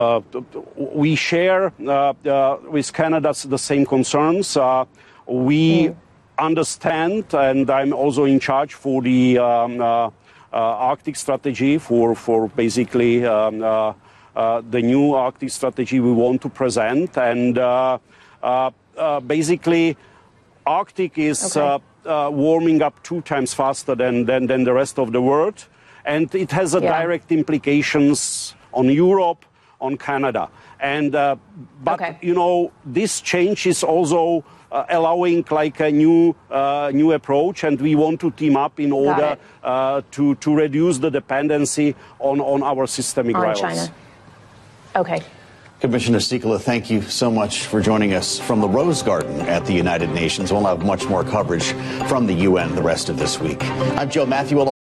We share with Canada the same concerns. We understand, and I'm also in charge for the Arctic strategy, for basically the new Arctic strategy we want to present. And basically, Arctic is warming up 2 times faster than the rest of the world. And it has direct implications on Europe, on Canada. And but you know, this change is also allowing like a new approach, and we want to team up in order to reduce the dependency on our systemic rivals. China. Okay. Commissioner Sikala, thank you so much for joining us from the Rose Garden at the United Nations. We'll have much more coverage from the UN the rest of this week. I'm Joe Matthew.